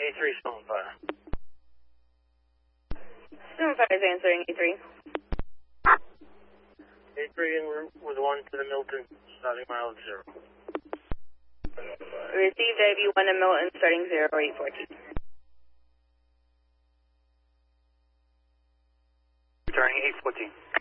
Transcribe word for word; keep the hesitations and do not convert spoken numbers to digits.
A three, Stone Fire. Stone Fire is answering A three. A three en route with one to the Milton, starting mileage zero. Received I V one to Milton, starting zero eight fourteen. Returning eight fourteen.